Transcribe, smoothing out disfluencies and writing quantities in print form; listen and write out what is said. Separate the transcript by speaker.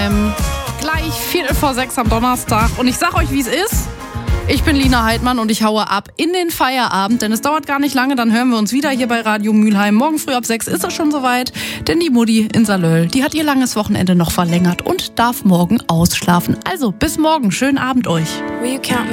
Speaker 1: Mülheim. Gleich 5:45 am Donnerstag. Und ich sag euch, wie es ist. Ich bin Lina Heidmann und ich haue ab in den Feierabend, denn es dauert gar nicht lange, dann hören wir uns wieder hier bei Radio Mülheim. Morgen früh ab 6 ist es schon soweit, denn die Mutti in Salöll, die hat ihr langes Wochenende noch verlängert und darf morgen ausschlafen. Also bis morgen, schönen Abend euch.